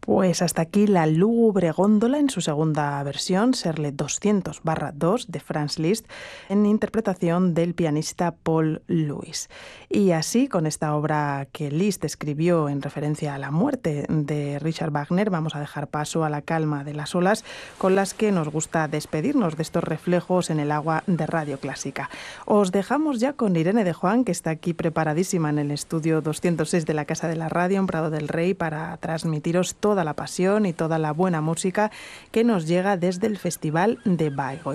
Pues hasta aquí la lúgubre góndola en su segunda versión, Serle 200/2 de Franz Liszt, en interpretación del pianista Paul Lewis. Y así, con esta obra que Liszt escribió en referencia a la muerte de Richard Wagner, vamos a dejar paso a la calma de las olas con las que nos gusta despedirnos de estos reflejos en el agua de Radio Clásica. Os dejamos ya con Irene de Juan, que está aquí preparadísima en el estudio 206 de la Casa de la Radio en Prado del Rey para transmitiros toda la pasión y toda la buena música que nos llega desde el Festival de Bayreuth.